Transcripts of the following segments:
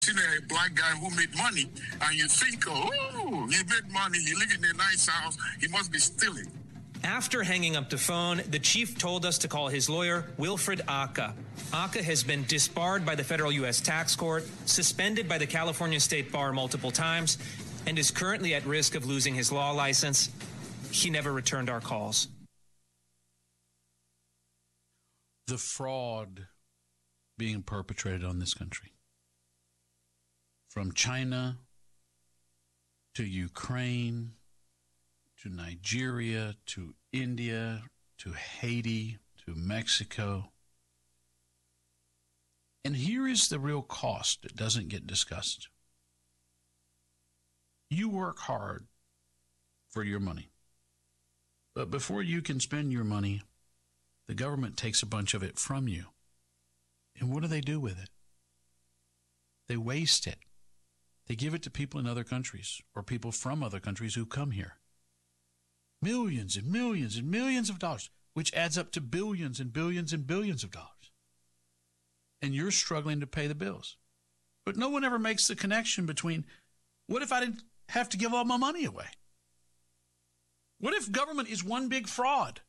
See a black guy who made money, and you think, oh, he made money, he lives in a nice house, he must be stealing. After hanging up the phone, the chief told us to call his lawyer, Wilfred Aka. Aka has been disbarred by the federal U.S. tax court, suspended by the California State Bar multiple times, and is currently at risk of losing his law license. He never returned our calls. The fraud being perpetrated on this country, from China to Ukraine to Nigeria to India to Haiti to Mexico. And here is the real cost that doesn't get discussed. You work hard for your money, but before you can spend your money, the government takes a bunch of it from you. And what do they do with it? They waste it. They give it to people in other countries or people from other countries who come here. Millions and millions and millions of dollars, which adds up to billions and billions and billions of dollars. And you're struggling to pay the bills. But no one ever makes the connection between, what if I didn't have to give all my money away? What if government is one big fraud?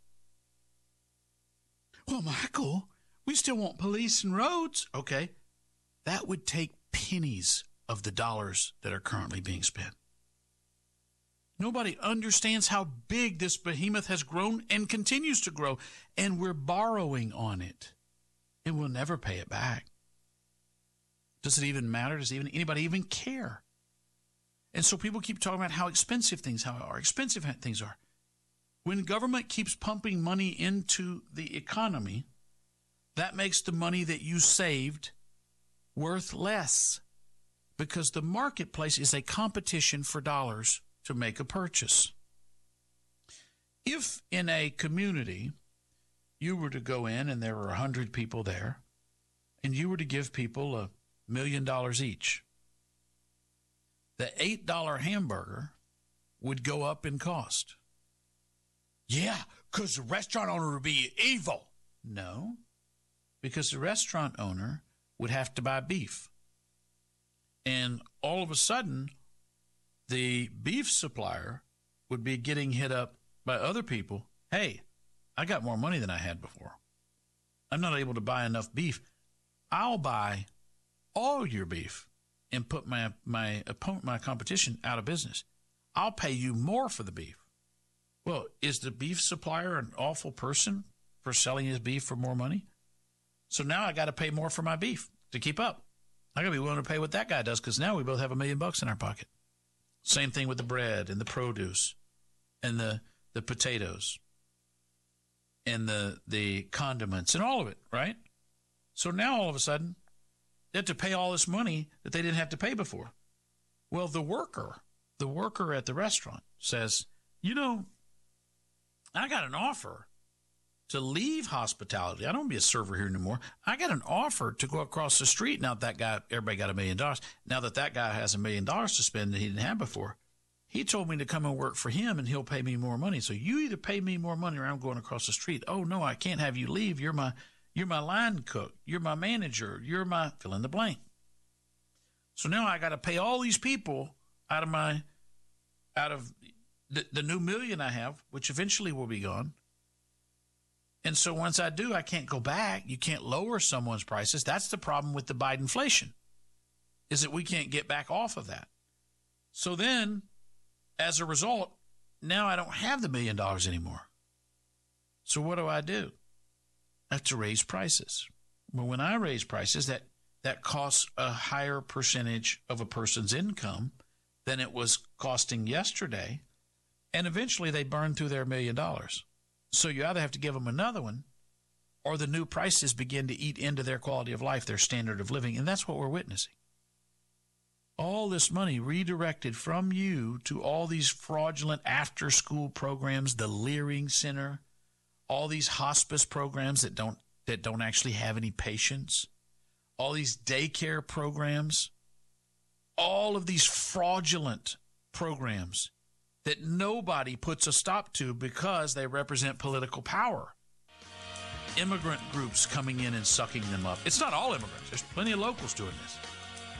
Well, Michael, we still want police and roads. Okay, that would take pennies of the dollars that are currently being spent. Nobody understands how big this behemoth has grown and continues to grow, and we're borrowing on it, and we'll never pay it back. Does it even matter? Does anybody even care? And so people keep talking about how expensive things are. When government keeps pumping money into the economy, that makes the money that you saved worth less, because the marketplace is a competition for dollars to make a purchase. If in a community you were to go in and there were 100 people there, and you were to give people $1 million each, the $8 hamburger would go up in cost. Yeah, because the restaurant owner would be evil. No, because the restaurant owner would have to buy beef. And all of a sudden, the beef supplier would be getting hit up by other people. Hey, I got more money than I had before. I'm not able to buy enough beef. I'll buy all your beef and put my competition out of business. I'll pay you more for the beef. Well, is the beef supplier an awful person for selling his beef for more money? So now I got to pay more for my beef to keep up. I got to be willing to pay what that guy does, because now we both have $1 million in our pocket. Same thing with the bread and the produce and the potatoes and the condiments and all of it, right? So now all of a sudden, they have to pay all this money that they didn't have to pay before. Well, the worker at the restaurant says, I got an offer to leave hospitality. I don't want to be a server here anymore. I got an offer to go across the street. Now everybody got $1 million. Now that guy has $1 million to spend that he didn't have before, he told me to come and work for him and he'll pay me more money. So you either pay me more money or I'm going across the street. Oh no, I can't have you leave. You're my line cook. You're my manager. You're my fill in the blank. So now I got to pay all these people out of the new $1 million I have, which eventually will be gone. And so once I do, I can't go back. You can't lower someone's prices. That's the problem with the Bidenflation, is that we can't get back off of that. So then, as a result, now I don't have the $1 million anymore. So what do? I have to raise prices. Well, when I raise prices, that costs a higher percentage of a person's income than it was costing yesterday. And eventually they burn through their $1 million. So you either have to give them another one, or the new prices begin to eat into their quality of life, their standard of living. And that's what we're witnessing. All this money redirected from you to all these fraudulent after-school programs, the Leering Center, all these hospice programs that don't actually have any patients, all these daycare programs, all of these fraudulent programs that nobody puts a stop to because they represent political power. Immigrant groups coming in and sucking them up. It's not all immigrants. There's plenty of locals doing this.